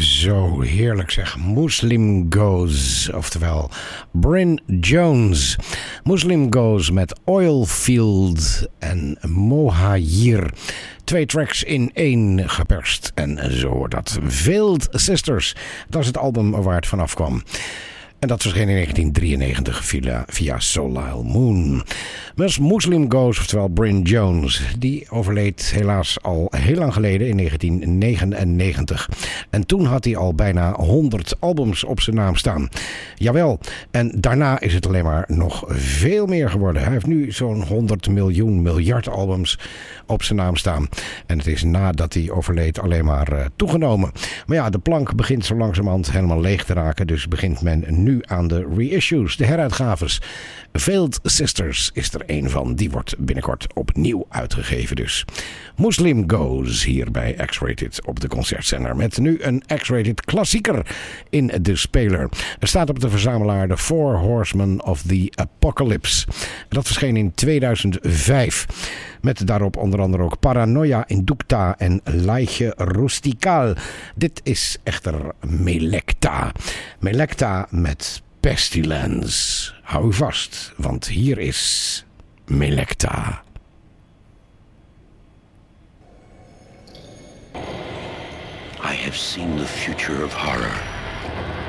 Zo heerlijk zeg. Muslim Goes, oftewel Bryn Jones. Muslim Goes met Oilfield en Mohajir. 2 tracks in 1 geperst. En zo hoort dat. Veiled Sisters. Dat is het album waar het vanaf kwam. En dat verscheen in 1993 via Soleil Moon. Muslim Goes, oftewel Bryn Jones, die overleed helaas al heel lang geleden in 1999. En toen had hij al bijna 100 albums op zijn naam staan. Jawel, en daarna is het alleen maar nog veel meer geworden. Hij heeft nu zo'n 100 miljard albums op zijn naam staan. En het is nadat hij overleed alleen maar toegenomen. Maar ja, de plank begint zo langzamerhand helemaal leeg te raken. Dus begint men nu aan de reissues, de heruitgaves. Veiled Sisters is er een van. Die wordt binnenkort opnieuw uitgegeven dus. Muslim Goes hier bij X-Rated op de concertzender. Met nu een X-Rated klassieker in de speler. Er staat op de verzamelaar The Four Horsemen of the Apocalypse. Dat verscheen in 2005. Met daarop onder andere ook Paranoia Inducta en Laiche Rustical. Dit is echter Melecta. Melecta met Pestilence. Hou u vast, want hier is Melecta. I have seen the future of horror.